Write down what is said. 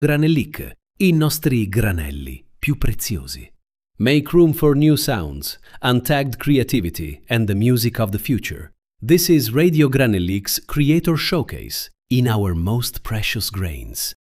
Granellic, i nostri granelli più preziosi. Make room for new sounds, untagged creativity, and the music of the future. This is Radio Granellic's Creator Showcase in our most precious grains.